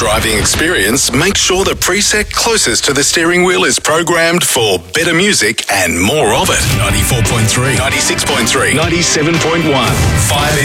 driving experience, make sure the preset closest to the steering wheel is programmed for better music and more of it. 94.3, 96.3, 97.1, 5